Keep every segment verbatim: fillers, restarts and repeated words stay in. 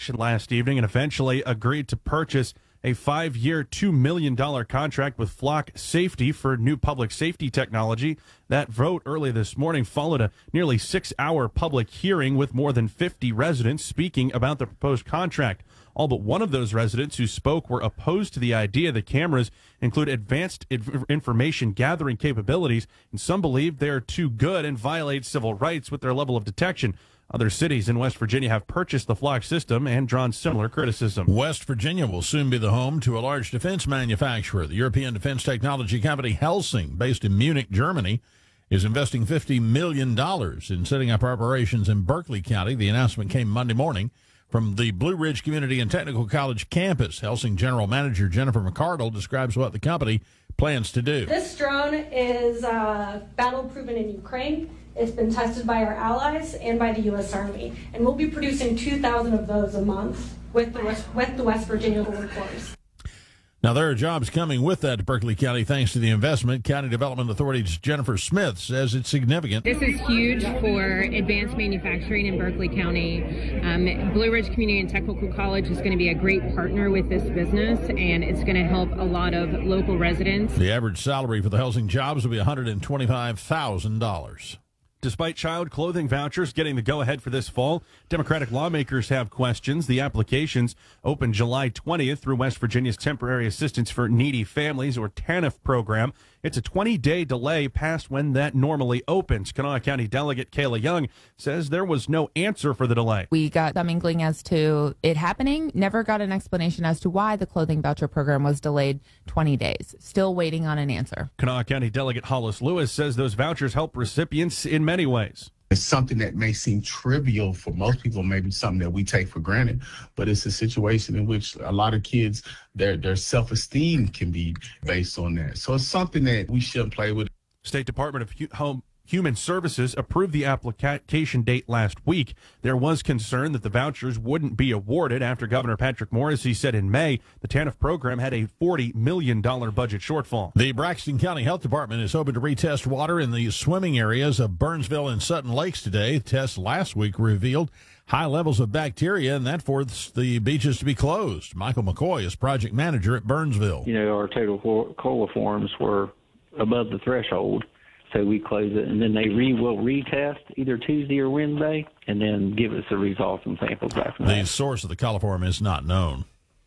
negotiation last evening and eventually agreed to purchase a five-year, two million dollars contract with Flock Safety for new public safety technology. That vote early this morning followed a nearly six-hour public hearing with more than fifty residents speaking about the proposed contract. All but one of those residents who spoke were opposed to the idea the cameras include advanced information gathering capabilities, and some believe they are too good and violate civil rights with their level of detection. Other cities in West Virginia have purchased the Flock system and drawn similar criticism. West Virginia will soon be the home to a large defense manufacturer. The European defense technology company Helsing, based in Munich, Germany, is investing fifty million dollars in setting up operations in Berkeley County. The announcement came Monday morning from the Blue Ridge Community and Technical College campus. Helsing General Manager Jennifer McCardle describes what the company plans to do. This drone is uh, battle-proven in Ukraine. It's been tested by our allies and by the U S Army, and we'll be producing two thousand of those a month with the West, with the West Virginia Gold Corps. Now, there are jobs coming with that to Berkeley County thanks to the investment. County Development Authority's Jennifer Smith says it's significant. This is huge for advanced manufacturing in Berkeley County. Um, Blue Ridge Community and Technical College is going to be a great partner with this business, and it's going to help a lot of local residents. The average salary for the Helsing jobs will be one hundred twenty-five thousand dollars. Despite child clothing vouchers getting the go-ahead for this fall, Democratic lawmakers have questions. The applications open July twentieth through West Virginia's Temporary Assistance for Needy Families, or TANF program. It's a twenty-day delay past when that normally opens. Kanawha County Delegate Kayla Young says there was no answer for the delay. We got some inkling as to it happening, never got an explanation as to why the clothing voucher program was delayed twenty days. Still waiting on an answer. Kanawha County Delegate Hollis Lewis says those vouchers help recipients in many ways. It's something that may seem trivial for most people, maybe something that we take for granted, but it's a situation in which a lot of kids, their their self-esteem can be based on that. So it's something that we shouldn't play with. State Department of Home Human Services approved the application date last week. There was concern that the vouchers wouldn't be awarded after Governor Patrick Morrisey said in May the TANF program had a forty million dollars budget shortfall. The Braxton County Health Department is hoping to retest water in the swimming areas of Burnsville and Sutton Lakes today. Tests last week revealed high levels of bacteria, and that forced the beaches to be closed. Michael McCoy is project manager at Burnsville. You know, our total coliforms were above the threshold. So we close it, and then they re will retest either Tuesday or Wednesday, and then give us the results and samples back from that. The source of the coliform is not known.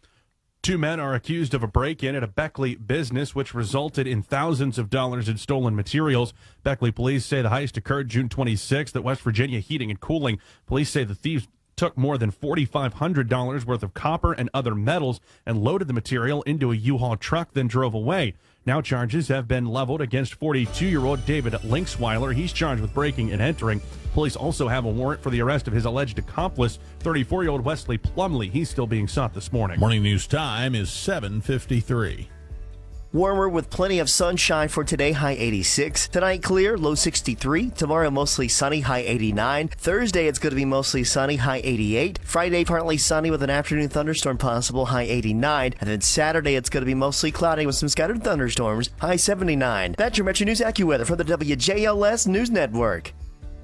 Two men are accused of a break-in at a Beckley business, which resulted in thousands of dollars in stolen materials. Beckley police say the heist occurred June twenty-sixth at West Virginia Heating and Cooling. Police say the thieves took more than four thousand five hundred dollars worth of copper and other metals and loaded the material into a U-Haul truck, then drove away. Now charges have been leveled against forty-two-year-old David Linksweiler. He's charged with breaking and entering. Police also have a warrant for the arrest of his alleged accomplice, thirty-four-year-old Wesley Plumley. He's still being sought this morning. Morning news time is seven fifty-three. Warmer with plenty of sunshine for today, high eighty-six. Tonight clear, low sixty-three. Tomorrow mostly sunny, high eighty-nine. Thursday it's going to be mostly sunny, high eighty-eight. Friday partly sunny with an afternoon thunderstorm possible, high eighty-nine. And then Saturday it's going to be mostly cloudy with some scattered thunderstorms, high seventy-nine. That's your Metro News AccuWeather from the W J L S News Network.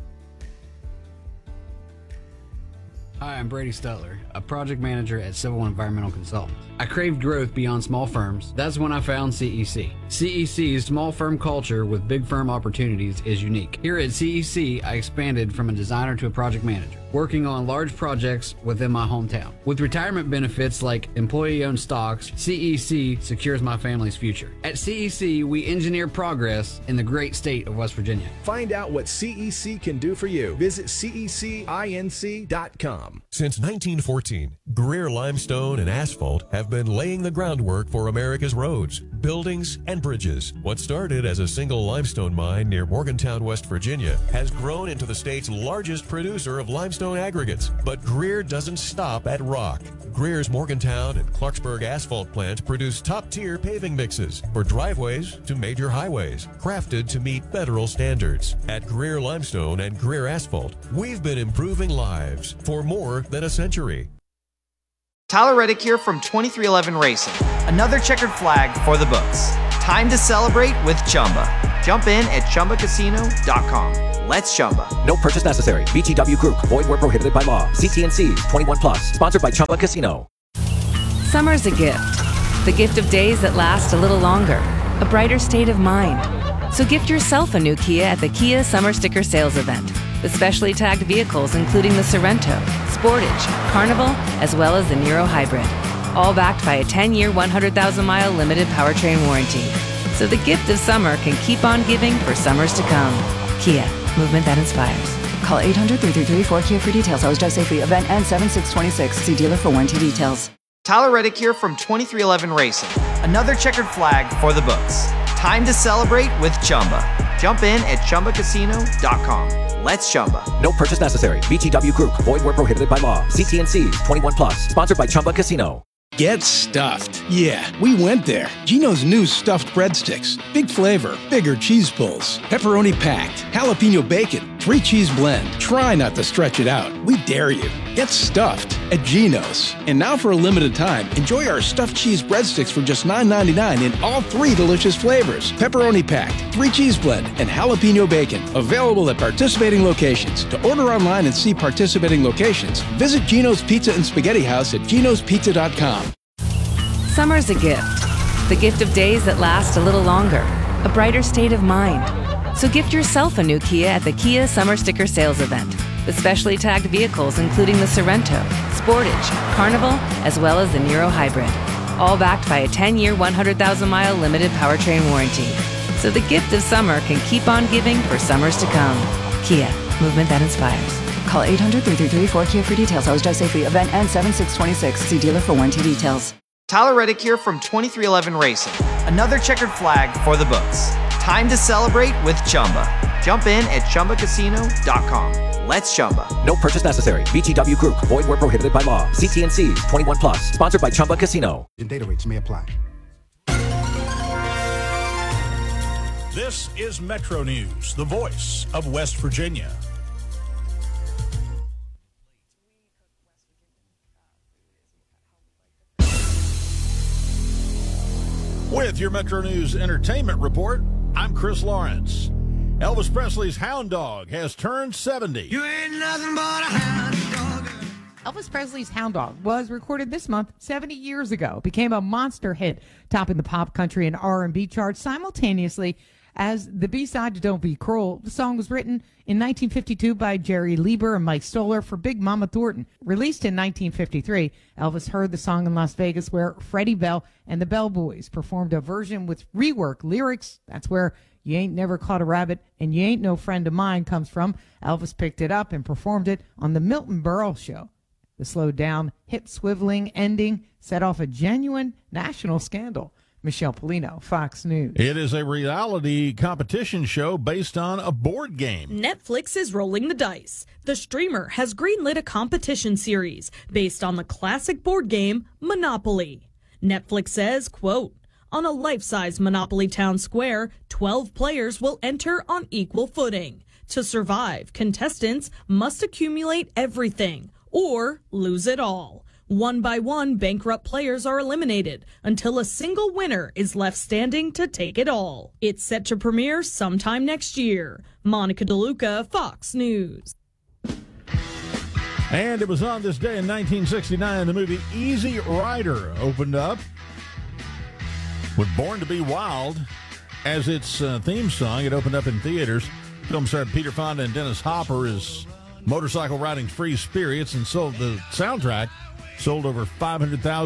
Hi, I'm Brady Stutler, a project manager at Civil Environmental Consultants. I craved growth beyond small firms. That's when I found C E C. C E C's small firm culture with big firm opportunities is unique. Here at C E C, I expanded from a designer to a project manager, working on large projects within my hometown. With retirement benefits like employee-owned stocks, C E C secures my family's future. At C E C, we engineer progress in the great state of West Virginia. Find out what C E C can do for you. Visit C E C inc dot com. Since nineteen fourteen, Greer Limestone and Asphalt have been laying the groundwork for America's roads, buildings, and bridges. What started as a single limestone mine near Morgantown, West Virginia, has grown into the state's largest producer of limestone aggregates. But Greer doesn't stop at rock. Greer's Morgantown and Clarksburg asphalt plants produce top-tier paving mixes for driveways to major highways, crafted to meet federal standards. At Greer Limestone and Greer Asphalt, we've been improving lives for more than a century. Tyler Reddick here from twenty-three eleven Racing. Another checkered flag for the books. Time to celebrate with Chumba. Jump in at chumba casino dot com. Let's Chumba. No purchase necessary. V G W Group. Void where prohibited by law. See T and C's. twenty-one plus. Sponsored by Chumba Casino. Summer's a gift. The gift of days that last a little longer. A brighter state of mind. So gift yourself a new Kia at the Kia Summer Sticker Sales Event. With specially tagged vehicles including the Sorrento, Sportage, Carnival, as well as the Niro Hybrid. All backed by a ten-year, one hundred thousand mile limited powertrain warranty. So the gift of summer can keep on giving for summers to come. Kia, movement that inspires. Call eight hundred, three three three, four K I A for details. Always drive safely. Event ends seven six twenty-six. See dealer for warranty details. Tyler Reddick here from twenty-three eleven Racing. Another checkered flag for the books. Time to celebrate with Chumba. Jump in at chumba casino dot com. Let's Chumba. No purchase necessary. V G W Group. Void where prohibited by law. See T and C's. twenty-one plus. Sponsored by Chumba Casino. Get stuffed. Yeah, we went there. Geno's new stuffed breadsticks. Big flavor, bigger cheese pulls, pepperoni packed, jalapeno bacon, three cheese blend. Try not to stretch it out. We dare you. Get stuffed at Geno's. And now for a limited time, enjoy our stuffed cheese breadsticks for just nine ninety-nine in all three delicious flavors. Pepperoni packed, three cheese blend, and jalapeno bacon. Available at participating locations. To order online and see participating locations, visit Geno's Pizza and Spaghetti House at genos pizza dot com. Summer's a gift. The gift of days that last a little longer. A brighter state of mind. So gift yourself a new Kia at the Kia Summer Sticker Sales Event. With specially tagged vehicles including the Sorrento, Sportage, Carnival, as well as the Niro Hybrid. All backed by a ten-year, one hundred thousand mile limited powertrain warranty. So the gift of summer can keep on giving for summers to come. Kia, movement that inspires. Call eight hundred, three three three, four K I A for details. Always drive safely. Event ends seven six twenty-six. See dealer for warranty details. Tyler Reddick here from twenty-three eleven Racing. Another checkered flag for the books. Time to celebrate with Chumba. Jump in at chumba casino dot com. Let's Chumba. No purchase necessary. V G W Group. Void where prohibited by law. See T and C's. twenty-one plus. Sponsored by Chumba Casino. And data rates may apply. This is Metro News, the voice of West Virginia. With your Metro News Entertainment Report, I'm Chris Lawrence. Elvis Presley's Hound Dog has turned seventy. You ain't nothing but a hound dog. Elvis Presley's Hound Dog was recorded this month seventy years ago. Became a monster hit, topping the pop, country, and R and B charts simultaneously as the B-side to Don't Be Cruel. The song was written in nineteen fifty-two by Jerry Lieber and Mike Stoller for Big Mama Thornton. Released in nineteen fifty-three, Elvis heard the song in Las Vegas where Freddie Bell and the Bell Boys performed a version with rework lyrics. That's where You Ain't Never Caught a Rabbit and You Ain't No Friend of Mine comes from. Elvis picked it up and performed it on the Milton Berle Show. The slowed down, hip swiveling ending set off a genuine national scandal. Michelle Polino, Fox News. It is a reality competition show based on a board game. Netflix is rolling the dice. The streamer has greenlit a competition series based on the classic board game Monopoly. Netflix says, quote, on a life-size Monopoly Town Square, twelve players will enter on equal footing. To survive, contestants must accumulate everything or lose it all. One by one, bankrupt players are eliminated until a single winner is left standing to take it all. It's set to premiere sometime next year. Monica DeLuca, Fox News. And it was on this day in nineteen sixty-nine, the movie Easy Rider opened up with Born to Be Wild as its uh, theme song. It opened up in theaters. The film starred Peter Fonda and Dennis Hopper as motorcycle riding free spirits, and sold the soundtrack sold over five hundred thousand